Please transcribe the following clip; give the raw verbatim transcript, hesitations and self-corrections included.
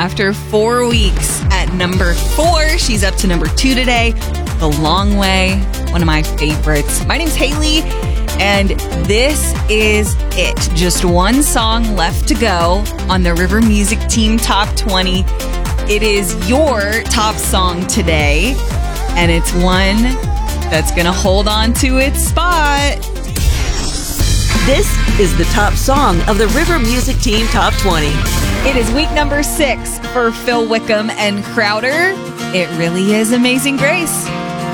After four weeks at number four, she's up to number two today. The Long Way, one of my favorites. My name's Haley, and this is it. Just one song left to go on the River Music Team Top twenty. It is your top song today, and it's one that's going to hold on to its spot. This is the top song of the River Music Team Top twenty. It is week number six for Phil Wickham and Crowder. It really is Amazing Grace.